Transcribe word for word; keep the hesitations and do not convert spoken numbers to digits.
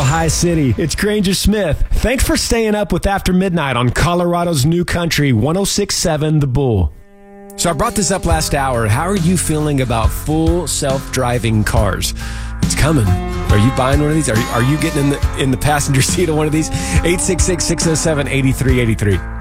High City. It's Granger Smith. Thanks for staying up with After Midnight on Colorado's New Country, one oh six point seven The Bull. So I brought this up last hour. How are you feeling about full self-driving cars? It's coming. Are you buying one of these? Are you, are you getting in the in the passenger seat of one of these? eight six six, six oh seven, eight three eight three.